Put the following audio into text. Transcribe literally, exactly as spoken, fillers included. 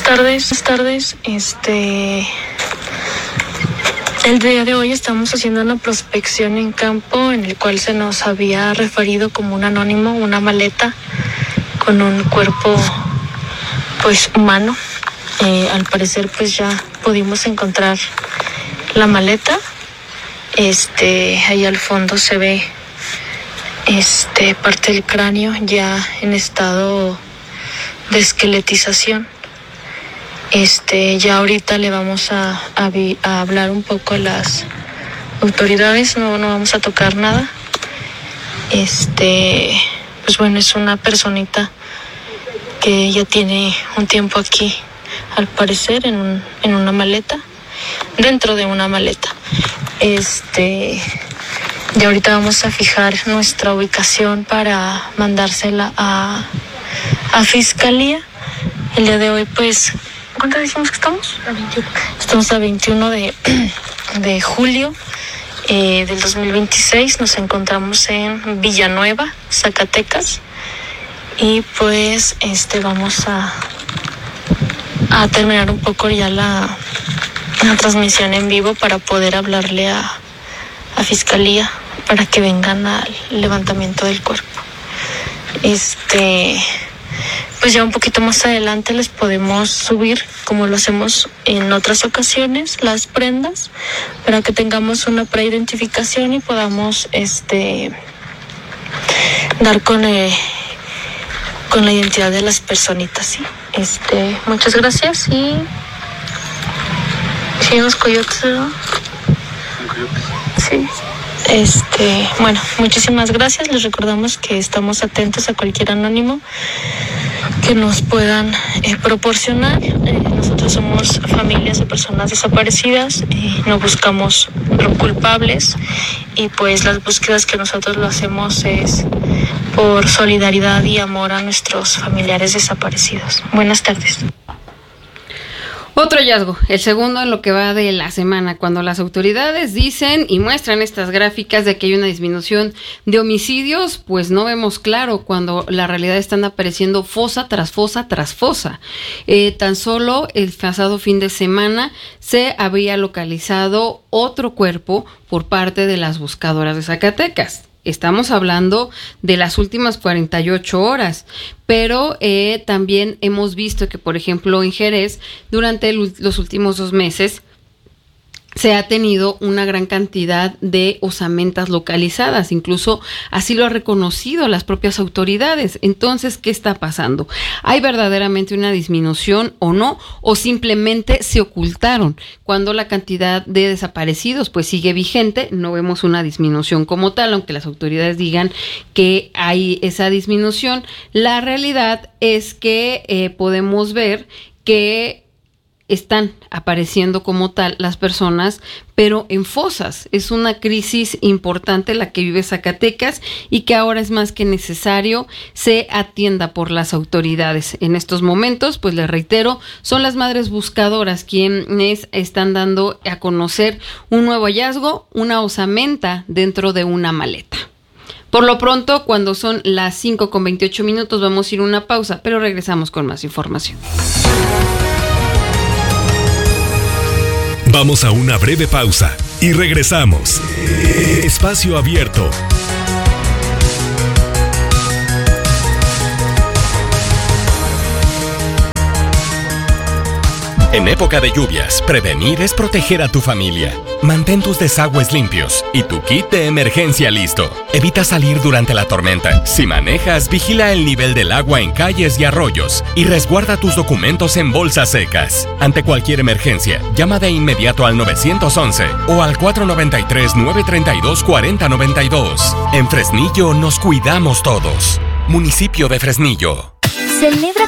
tardes, buenas tardes. Este, el día de hoy estamos haciendo una prospección en campo en el cual se nos había referido como un anónimo, una maleta con un cuerpo, pues, humano. Eh, al parecer, pues, ya pudimos encontrar la maleta. Este, ahí al fondo se ve, este, parte del cráneo ya en estado de esqueletización. Este, ya ahorita le vamos a, a, a hablar un poco a las autoridades, no, no vamos a tocar nada. Este, pues bueno, es una personita que ya tiene un tiempo aquí, al parecer, en, un, en una maleta, dentro de una maleta. Este, y ahorita vamos a fijar nuestra ubicación para mandársela a, a Fiscalía. El día de hoy, pues, ¿cuánto decimos que estamos? A veintiuno. Estamos a veintiuno de, de julio eh, del dos mil veintiséis. Nos encontramos en Villanueva, Zacatecas. Y pues este vamos a, a terminar un poco ya la, la transmisión en vivo para poder hablarle a, a Fiscalía para que vengan al levantamiento del cuerpo. Este... Pues ya un poquito más adelante les podemos subir, como lo hacemos en otras ocasiones, las prendas, para que tengamos una preidentificación y podamos este dar con eh, con la identidad de las personitas, ¿sí? Este, muchas gracias y sí, los coyotes, ¿no? Sí. Este, bueno, muchísimas gracias. Les recordamos que estamos atentos a cualquier anónimo que nos puedan eh, proporcionar. Eh, nosotros somos familias de personas desaparecidas, eh, no buscamos culpables y pues las búsquedas que nosotros lo hacemos es por solidaridad y amor a nuestros familiares desaparecidos. Buenas tardes. Otro hallazgo, el segundo en lo que va de la semana, cuando las autoridades dicen y muestran estas gráficas de que hay una disminución de homicidios, pues no vemos claro cuando la realidad están apareciendo fosa tras fosa tras fosa. Eh, tan solo el pasado fin de semana se había localizado otro cuerpo por parte de las buscadoras de Zacatecas. Estamos hablando de las últimas cuarenta y ocho horas, pero eh, también hemos visto que, por ejemplo, en Jerez, durante el, los últimos dos meses, se ha tenido una gran cantidad de osamentas localizadas, incluso así lo ha reconocido las propias autoridades. Entonces, ¿qué está pasando? ¿Hay verdaderamente una disminución o no? ¿O simplemente se ocultaron? Cuando la cantidad de desaparecidos pues sigue vigente, no vemos una disminución como tal, aunque las autoridades digan que hay esa disminución. La realidad es que eh, podemos ver que están apareciendo como tal las personas, pero en fosas. Es una crisis importante la que vive Zacatecas y que ahora es más que necesario se atienda por las autoridades. En estos momentos, pues les reitero, son las madres buscadoras quienes están dando a conocer un nuevo hallazgo, una osamenta dentro de una maleta. Por lo pronto, cuando son las cinco con veintiocho minutos, vamos a ir a una pausa, pero regresamos con más información. Vamos a una breve pausa y regresamos. Espacio Abierto. En época de lluvias, prevenir es proteger a tu familia. Mantén tus desagües limpios y tu kit de emergencia listo. Evita salir durante la tormenta. Si manejas, vigila el nivel del agua en calles y arroyos y resguarda tus documentos en bolsas secas. Ante cualquier emergencia, llama de inmediato al nueve once o al cuatro nueve tres, nueve tres dos, cuatro cero nueve dos. En Fresnillo nos cuidamos todos. Municipio de Fresnillo. Celebra